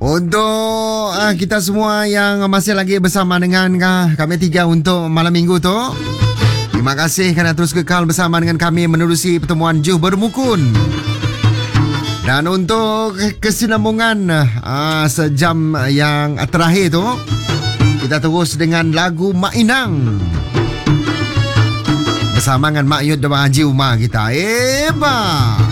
Untuk kita semua yang masih lagi bersama dengan kami tiga untuk malam minggu tu, terima kasih kerana terus kekal bersama dengan kami menerusi pertemuan Juh Bermukun. Dan untuk kesinambungan sejam yang terakhir tu, kita terus dengan lagu Mak Inang bersama dengan Mak Yud dan Mak Haji Umar kita. Eba!